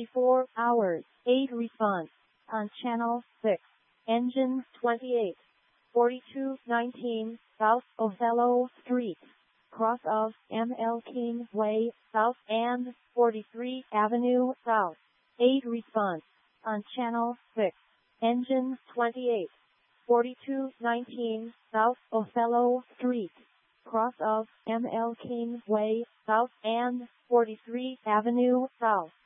24 hours. 8 response. On channel 6. Engine 28. 4219 South Othello Street. Cross of M.L. King Way, South and 43 Avenue South. 8 response. On channel 6. Engine 28. 4219 South Othello Street. Cross of M.L. King Way, South and 43 Avenue South.